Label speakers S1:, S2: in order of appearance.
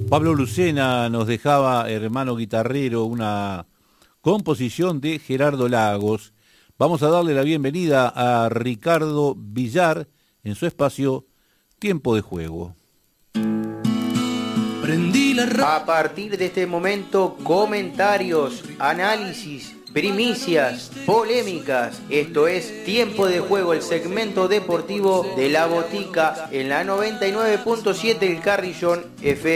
S1: Pablo Lucena nos dejaba, hermano guitarrero, una composición de Gerardo Lagos. Vamos a darle la bienvenida a Ricardo Villar en su espacio Tiempo de Juego.
S2: A partir de este momento, comentarios, análisis, primicias, polémicas. Esto es Tiempo de Juego, el segmento deportivo de La Botica en la 99.7 El Carrillón FM.